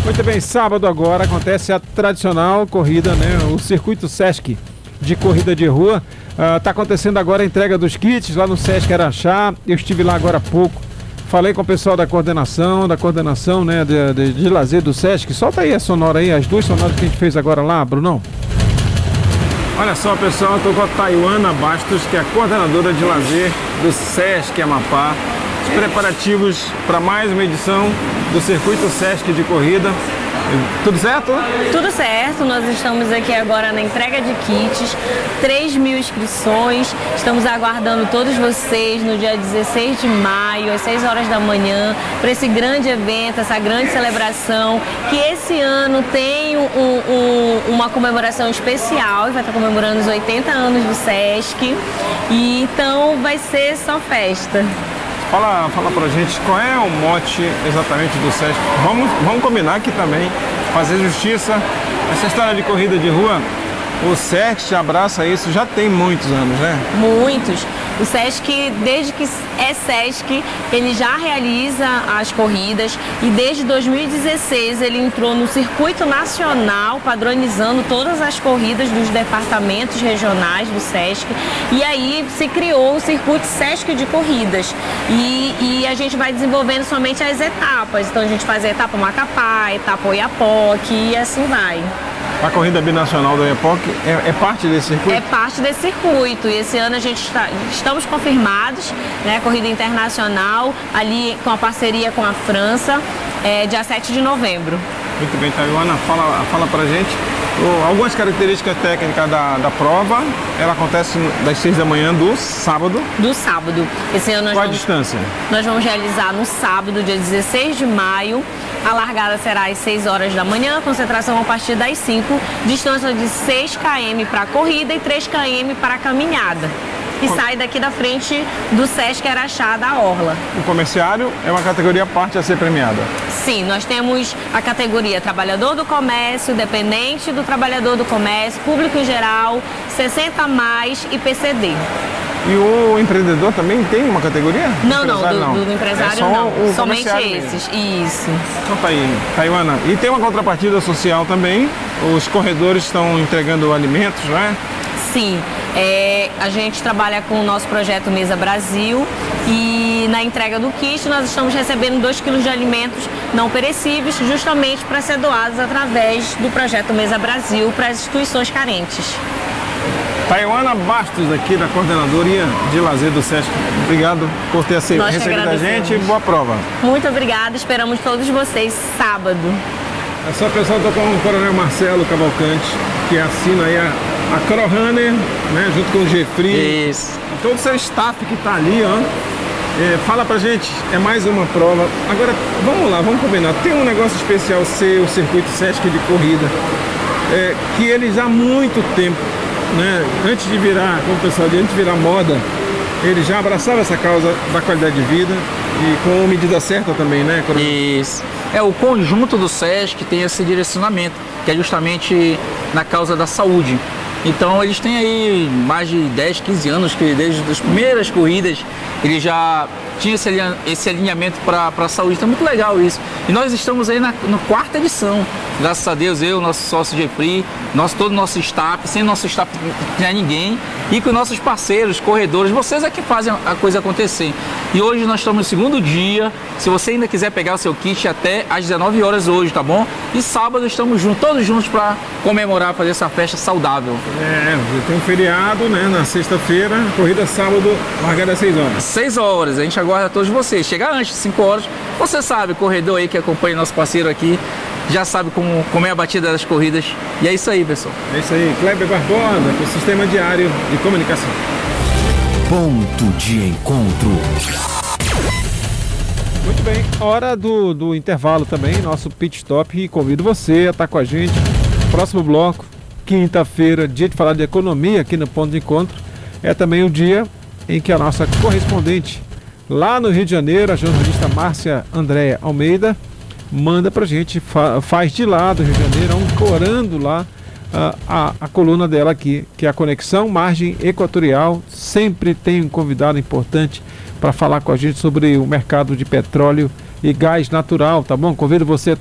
Muito bem, sábado agora acontece a tradicional corrida, né? O Circuito Sesc de corrida de rua. Tá acontecendo agora a entrega dos kits lá no Sesc Araxá. Eu estive lá agora há pouco. Falei com o pessoal da coordenação, né, de lazer do Sesc. Solta aí a sonora aí, as duas sonoras que a gente fez agora lá, Brunão. Olha só, pessoal, estou com a Taiwana Bastos, que é a coordenadora de lazer do Sesc Amapá. Os preparativos para mais uma edição do Circuito Sesc de corrida. Tudo certo? Tudo certo, nós estamos aqui agora na entrega de kits, 3.000 inscrições, estamos aguardando todos vocês no dia 16 de maio, às 6 horas da manhã, para esse grande evento, essa grande celebração, que esse ano tem uma comemoração especial, vai estar comemorando os 80 anos do Sesc, e então vai ser só festa. Fala pra gente qual é o mote exatamente do Sesc. Vamos combinar aqui também, fazer justiça. Essa história de corrida de rua, o Sesc abraça isso já tem muitos anos, né? Muitos. O Sesc, desde que é Sesc, ele já realiza as corridas e desde 2016 ele entrou no circuito nacional, padronizando todas as corridas dos departamentos regionais do Sesc, e aí se criou o circuito Sesc de corridas e a gente vai desenvolvendo somente as etapas, então a gente faz a etapa Macapá, a etapa Oiapoque e assim vai. A corrida binacional do Oiapoque é parte desse circuito? É parte desse circuito e esse ano a gente estamos confirmados, né, corrida internacional, ali com a parceria com a França, dia 7 de novembro. Muito bem, Taiwana, fala pra gente algumas características técnicas da prova. Ela acontece das 6 da manhã do sábado. Esse ano Qual a distância? Nós vamos realizar no sábado, dia 16 de maio. A largada será às 6 horas da manhã, concentração a partir das 5, distância de 6 km para a corrida e 3 km para a caminhada. E sai daqui da frente do Sesc Araxá da Orla. O comerciário é uma categoria à parte a ser premiada? Sim, nós temos a categoria trabalhador do comércio, dependente do trabalhador do comércio, público em geral, 60 mais e PCD. E o empreendedor também tem uma categoria? Não, do empresário não. Somente esses. Mesmo. Isso. Então tá aí, Taiwana. E tem uma contrapartida social também. Os corredores estão entregando alimentos, não é? Sim. A gente trabalha com o nosso projeto Mesa Brasil e na entrega do kit nós estamos recebendo 2 quilos de alimentos não perecíveis justamente para ser doados através do projeto Mesa Brasil para as instituições carentes. Taiwana Bastos, aqui da Coordenadoria de Lazer do Sesc. Obrigado por ter recebido a gente e boa prova. Muito obrigada, esperamos todos vocês sábado. É só, pessoal, estou com o Coronel Marcelo Cavalcante, que assina aí a Crorunner, né, junto com o Jeffrey. Isso. E todo o seu staff que está ali, ó. Fala pra gente, é mais uma prova. Agora, vamos lá, vamos combinar. Tem um negócio especial seu, o Circuito Sesc de corrida, que eles há muito tempo, né, antes de virar, como o pessoal diz, antes de virar moda, ele já abraçava essa causa da qualidade de vida e com medida certa também, né, Coronel? Isso. O conjunto do Sesc tem esse direcionamento, que é justamente na causa da saúde. Então eles têm aí mais de 10, 15 anos que desde as primeiras corridas ele já tinha esse alinhamento para a saúde. Então é muito legal isso. E nós estamos aí na 4ª edição. Graças a Deus, eu, nosso sócio Jeffrey, todo o nosso staff, sem nosso staff não tinha ninguém. E com nossos parceiros, corredores, vocês é que fazem a coisa acontecer. E hoje nós estamos no 2º dia. Se você ainda quiser pegar o seu kit até às 19 horas hoje, tá bom? E sábado estamos juntos, todos juntos para comemorar, fazer essa festa saudável. Tem um feriado, né, na sexta-feira, corrida sábado, largada às 6 horas. 6 horas, a gente aguarda todos vocês. Chega antes, 5 horas. Você sabe, corredor aí que acompanha nosso parceiro aqui, já sabe como é a batida das corridas. E é isso aí, pessoal. É isso aí, Kleber Barbosa, com o Sistema Diário de Comunicação. Ponto de encontro. Muito bem, hora do intervalo também, nosso pit stop, e convido você a estar com a gente. Próximo bloco, quinta-feira, dia de falar de economia aqui no Ponto de Encontro. É também o dia em que a nossa correspondente lá no Rio de Janeiro, a jornalista Márcia Andréa Almeida, manda pra gente, faz de lá do Rio de Janeiro, ancorando lá a coluna dela aqui, que é a Conexão Margem Equatorial. Sempre tem um convidado importante para falar com a gente sobre o mercado de petróleo e gás natural, tá bom? Convido você